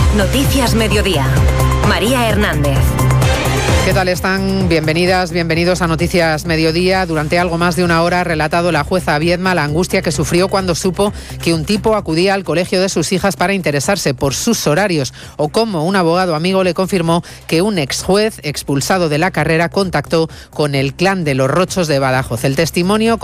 Noticias Mediodía. María Hernández. ¿Qué tal están? Bienvenidas, bienvenidos a Noticias Mediodía. Durante algo más de una hora ha relatado la jueza Viedma la angustia que sufrió cuando supo que un tipo acudía al colegio de sus hijas para interesarse por sus horarios, o cómo un abogado amigo le confirmó que un exjuez expulsado de la carrera contactó con el clan de los Rochos de Badajoz. El testimonio